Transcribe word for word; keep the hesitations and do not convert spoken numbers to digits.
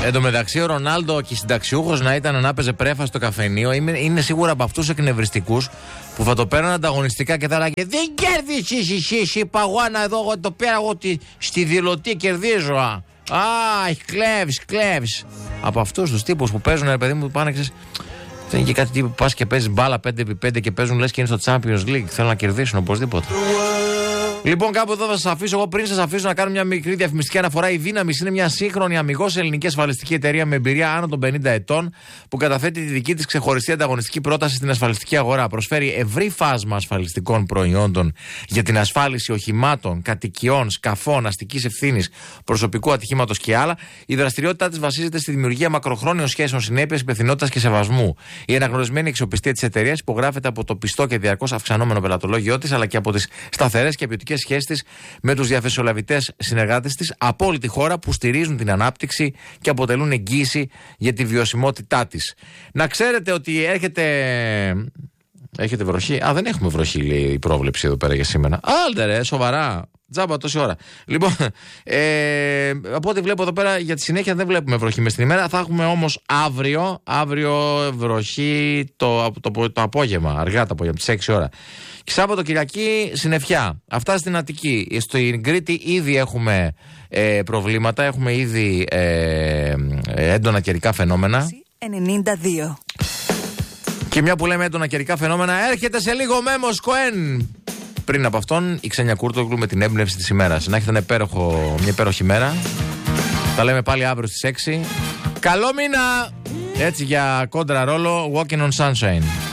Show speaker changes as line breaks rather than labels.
Εν τω μεταξύ, ο Ρονάλντο και συνταξιούχος να ήταν να παίζει πρέφα στο καφενείο, είναι, είναι σίγουρα από αυτούς εκνευριστικούς που θα το παίρνουν ανταγωνιστικά και θα λέγανε δεν κέρδισες εσύ, εσύ παγώνα εδώ, εγώ το πέρα εγώ στη δηλωτή κερδίζω. Α, κλέβεις, κλέβεις. Από αυτούς τους τύπους που παίζουν, ρε παιδί μου, που πάνε, ξέρεις, δεν είναι και κάτι τύπου που πας και παίζεις μπάλα πέντε επί πέντε και παίζουν λες και είναι στο Champions League. Θέλουν να κερδίσουν οπωσδήποτε. Λοιπόν, κάπου εδώ θα σας αφήσω. Εγώ πριν σας αφήσω να κάνω μια μικρή διαφημιστική αναφορά. Η Δύναμης είναι μια σύγχρονη αμιγώς ελληνική ασφαλιστική εταιρεία με εμπειρία άνω των πενήντα ετών που καταθέτει τη δική της ξεχωριστή ανταγωνιστική πρόταση στην ασφαλιστική αγορά. Προσφέρει ευρύ φάσμα ασφαλιστικών προϊόντων για την ασφάλιση οχημάτων, κατοικιών, σκαφών, αστικής ευθύνης, προσωπικού ατυχήματος και άλλα. Η δραστηριότητά της βασίζεται στη δημιουργία μακροχρόνιων σχέσεων συνέπειας, υπευθυνότητας και σεβασμού. Η αναγνωρισμένη αξιοπιστία της εταιρείας υπογράφεται από το πιστό και διαρκώς αυξανόμενο πελατολόγιο της αλλά και από τις σταθερές και ποιοτικές σχέσεις της με τους διαμεσολαβητές συνεργάτες της από όλη τη χώρα που στηρίζουν την ανάπτυξη και αποτελούν εγγύηση για τη βιωσιμότητά της. Να ξέρετε ότι έρχεται. Έχετε βροχή? Α, δεν έχουμε βροχή, λέει η πρόβλεψη εδώ πέρα για σήμερα. Άντε ρε, σοβαρά. Τζάμπα τόση ώρα. Λοιπόν, ε, από ό,τι βλέπω εδώ πέρα για τη συνέχεια δεν βλέπουμε βροχή μες την ημέρα. Θα έχουμε όμως αύριο, αύριο βροχή το, το, το, το απόγευμα, αργά το απόγευμα, τις έξι ώρα. Και Σάββατο Κυριακή συννεφιά. Αυτά στην Αττική. Στην Κρήτη ήδη έχουμε ε, προβλήματα, έχουμε ήδη ε, έντονα καιρικά φαινόμενα.
ενενήντα δύο.
Και μια που λέμε έντονα καιρικά φαινόμενα, έρχεται σε λίγο Μέμος Κοέν. Πριν από αυτόν, η Ξένια Κούρτογλου με την έμπνευση της ημέρας. Να έχετε ένα υπέροχο, μια υπέροχη μέρα. Τα λέμε πάλι αύριο στις έξι. Καλό μήνα! Έτσι για κόντρα ρόλο, Walking on Sunshine.